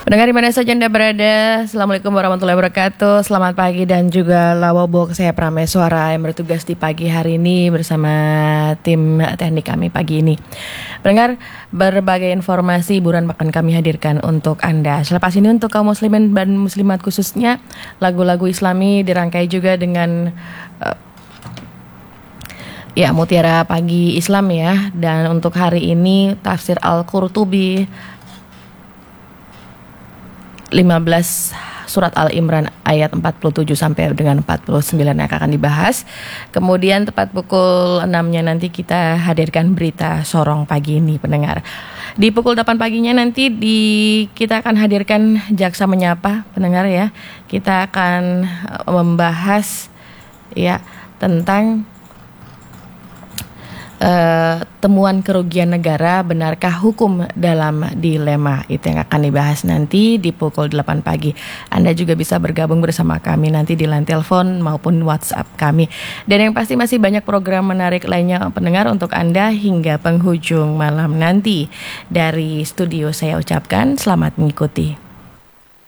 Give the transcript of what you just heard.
Pendengar di mana saja Anda berada, Assalamualaikum warahmatullahi wabarakatuh. Selamat pagi dan juga lawabok. Saya Prameswara yang bertugas di pagi hari ini bersama tim teknik kami pagi ini. Pendengar, berbagai informasi hiburan akan kami hadirkan untuk Anda. Selepas ini untuk kaum muslimin dan muslimat khususnya, lagu-lagu Islami dirangkai juga dengan Mutiara Pagi Islam ya. Dan untuk hari ini tafsir Al-Qurtubi 15 surat Al-Imran ayat 47 sampai dengan 49 yang akan dibahas. Kemudian tepat pukul 6-nya nanti kita hadirkan berita sorong pagi ini pendengar. Di pukul 8 paginya nanti kita akan hadirkan Jaksa Menyapa pendengar ya. Kita akan membahas tentang temuan kerugian negara, benarkah hukum dalam dilema? Itu yang akan dibahas nanti di pukul 8 pagi. Anda juga bisa bergabung bersama kami nanti di line telepon maupun WhatsApp kami. Dan yang pasti masih banyak program menarik lainnya pendengar untuk Anda hingga penghujung malam nanti. Dari studio saya ucapkan selamat mengikuti.